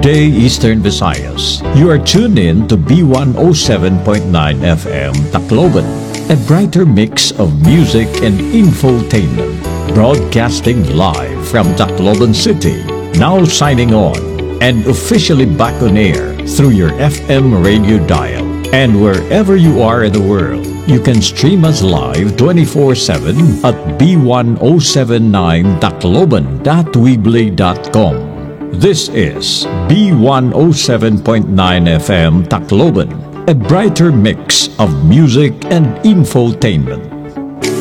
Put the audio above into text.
day, Eastern Visayas. You are tuned in to B107.9 FM Tacloban, a brighter mix of music and infotainment. Broadcasting live from Tacloban City, now signing on and officially back on air through your FM radio dial. And wherever you are in the world, you can stream us live 24/7 at b107.9tacloban.weebly.com. This is B107.9 FM Tacloban, a brighter mix of music and infotainment.